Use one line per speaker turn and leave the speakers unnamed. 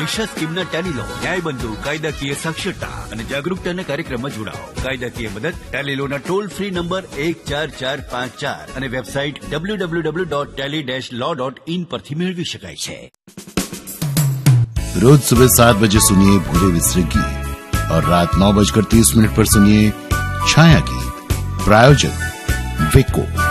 દિશા સ્કીમના Tally લો, ન્યાયબંધુ કાયદાકીય સાક્ષરતા અને જાગૃતતાના કાર્યક્રમમાં જોડાઓ. કાયદાકીય મદદ ટેલી લોના ટોલ ફ્રી નંબર 14454 અને વેબસાઇટ www.tally-law.in પરથી મેળવી શકાય છે.
रोज सुबह 7 बजे सुनिए भूले विसरे गीत और रात 9:30 पर सुनिए छाया गीत. प्रायोजक विको.